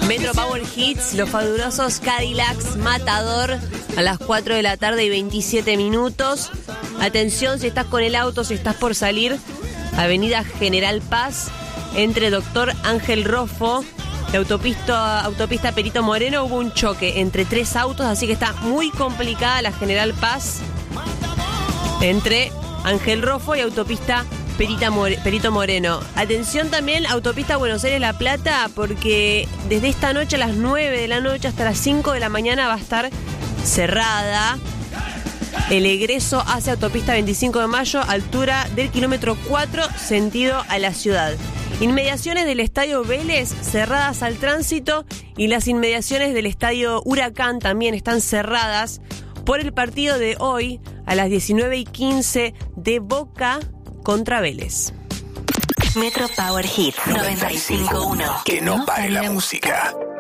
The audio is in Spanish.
Metro Power Hits, los fabulosos Cadillacs Matador a las 4 de la tarde y 27 minutos. Atención si estás con el auto, si estás por salir, Avenida General Paz, entre Doctor Ángel Rofo, la autopista Perito Moreno, hubo un choque entre 3 autos, así que está muy complicada la General Paz entre Ángel Rofo y autopista Perito Moreno. Atención también, autopista Buenos Aires-La Plata, porque desde esta noche a las 9 de la noche hasta las 5 de la mañana va a estar cerrada el egreso hacia autopista 25 de mayo, altura del kilómetro 4, sentido a la ciudad. Inmediaciones del Estadio Vélez cerradas al tránsito y las inmediaciones del Estadio Huracán también están cerradas por el partido de hoy a las 19:15 de Boca contra Vélez. Metro Power Hits 95.1. Que no pare la música.